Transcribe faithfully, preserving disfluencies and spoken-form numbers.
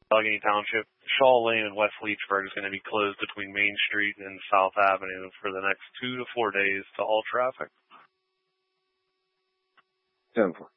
Allegheny Township, Shaw Lane and West Leechburg is going to be closed between Main Street and South Avenue for the next two to four days to all traffic. ten four.